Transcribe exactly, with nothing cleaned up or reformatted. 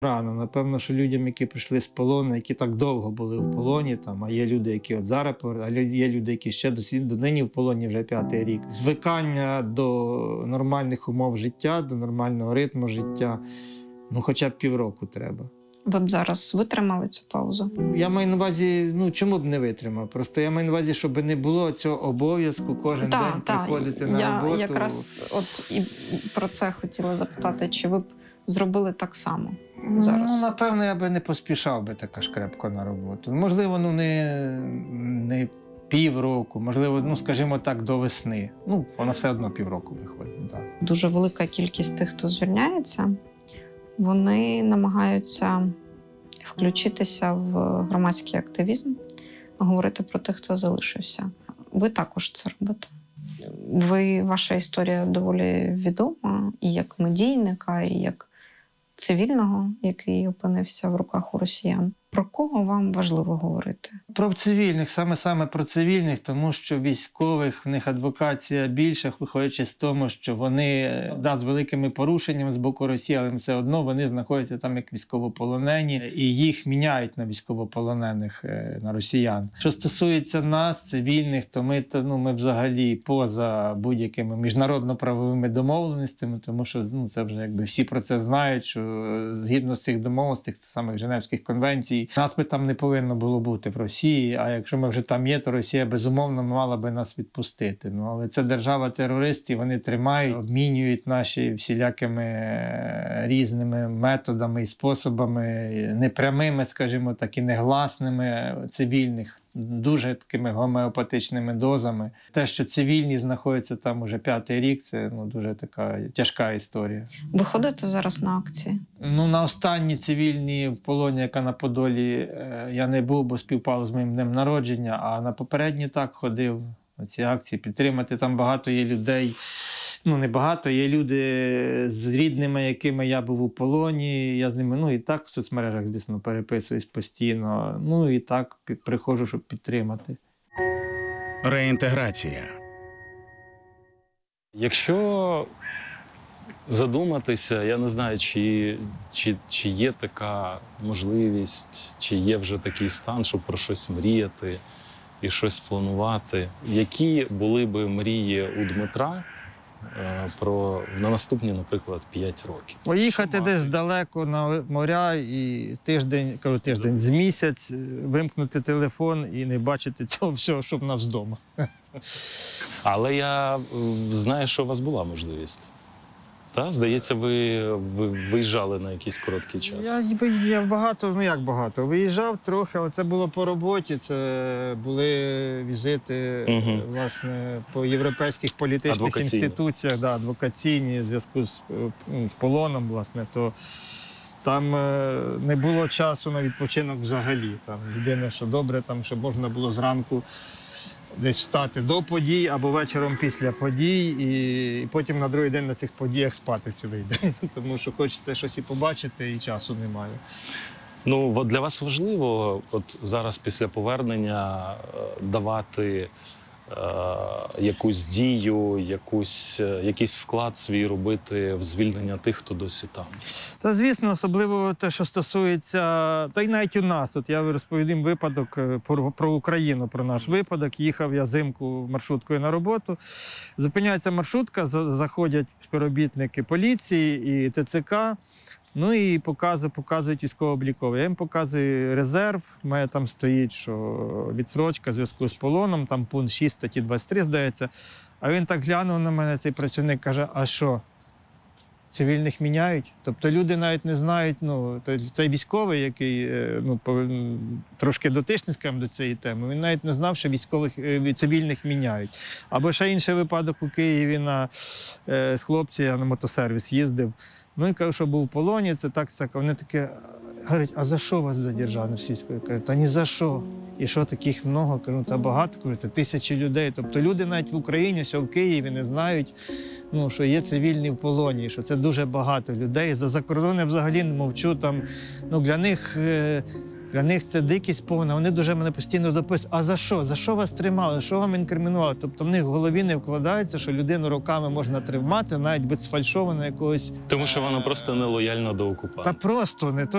Рано, напевно, що людям, які прийшли з полону, які так довго були в полоні, там, а є люди, які от зараз, а є люди, які ще до, до нині в полоні вже п'ятий рік. Звикання до нормальних умов життя, до нормального ритму життя, ну хоча б півроку треба. Ви б зараз витримали цю паузу? Я маю на увазі, ну чому б не витримав? Просто я маю на увазі, щоб не було цього обов'язку кожен та, день та. приходити на я роботу. Я якраз от і про це хотіла запитати, чи ви б зробили так само зараз? Ну, напевно, я би не поспішав би так аж крепко на роботу. Можливо, ну не, не півроку, можливо, ну, скажімо так, до весни. Ну, воно все одно півроку виходить, так. Дуже велика кількість тих, хто звільняється, вони намагаються включитися в громадський активізм, говорити про тих, хто залишився. Ви також це робите. Ви, ваша історія доволі відома і як медійника, і як цивільного, який опинився в руках у росіян. Про кого вам важливо говорити? Про цивільних, саме-саме про цивільних, тому що військових, в них адвокація більша, виходячи з тому, що вони, да, з великими порушеннями з боку Росії, але все одно вони знаходяться там як військовополонені, і їх міняють на військовополонених, на росіян. Що стосується нас, цивільних, то ми, ну, ми взагалі поза будь-якими міжнародно-правовими домовленостями, тому що ну, це вже якби всі про це знають, що згідно з цих домовленостей, тих самих Женевських конвенцій, нас би там не повинно було бути в Росії, а якщо ми вже там є, то Росія, безумовно, мала би нас відпустити. Ну, але це держава-терорист, і вони тримають, обмінюють наші всілякими різними методами і способами, непрямими, скажімо так, і негласними цивільних, дуже такими гомеопатичними дозами. Те, що цивільні знаходяться там уже п'ятий рік, це ну, дуже така тяжка історія. Ви ходите зараз на акції? Ну, на останні цивільні в полоні, яка на Подолі, я не був, бо співпало з моїм днем народження, а на попередні так ходив на ці акції підтримати. Там багато є людей, ну не багато, є люди з рідними, якими я був у полоні, я з ними, ну і так в соцмережах, звісно, переписуюсь постійно, ну і так приходжу, щоб підтримати. Реінтеграція. Якщо задуматися, я не знаю, чи, чи, чи є така можливість, чи є вже такий стан, щоб про щось мріяти і щось планувати. Які були би мрії у Дмитра про на наступні, наприклад, п'ять років? Поїхати десь далеко на моря і тиждень, кажу тиждень, з місяць вимкнути телефон і не бачити цього всього, щоб нас вдома. Але я знаю, що у вас була можливість. Та, здається, ви, ви виїжджали на якийсь короткий час. Я виїжджав багато, ну як багато, виїжджав трохи, але це було по роботі, це були візити, Угу. власне, по європейських політичних Адвокаційні. інституціях, да, адвокаційні, в зв'язку з, з полоном, власне, то там не було часу на відпочинок взагалі. Там єдине, що добре, там, щоб можна було зранку десь встати до подій або вечором після подій, і потім на другий день на цих подіях спати цілий день. Тому що хочеться щось і побачити, і часу немає. Ну, от для вас важливо от зараз після повернення давати е, якусь дію, якусь, якийсь вклад свій робити в звільнення тих, хто досі там? Та, звісно, особливо те, що стосується, та й навіть у нас. От я розповім випадок про, про Україну, про наш випадок. Їхав я взимку маршруткою на роботу. Зупиняється маршрутка, заходять співробітники поліції і ТЦК. Ну і показують, показують військово-облікові. Я їм показую резерв, у мене там стоїть, що відсрочка в зв'язку з полоном, там пункт шість статті двадцять три, здається. А він так глянув на мене, цей працівник, каже, а що, цивільних міняють? Тобто люди навіть не знають, ну, цей військовий, який ну, трошки дотичний, скажімо, до цієї теми, він навіть не знав, що військових, цивільних міняють. Або ще інший випадок у Києві на, з хлопця, я на мотосервіс їздив. Ну, і кажу, що був в полоні, це так, так. Вони таке, говорять, а за що вас задержали російською? Кажуть, та ні за що. І що, таких много? Кажу, та багато, кажу, це тисячі людей. Тобто люди навіть в Україні, що в Києві не знають, ну, що є цивільні в полоні, що це дуже багато людей. За закордони взагалі не мовчу, там, ну, для них... Для них це дикість повна, вони дуже мене постійно дописують, а за що? За що вас тримали? Що вам інкримінували? Тобто в них в голові не вкладається, що людину роками можна тримати, навіть без фальшованого якогось... Тому що вона просто нелояльна до окупанта. Та просто не то.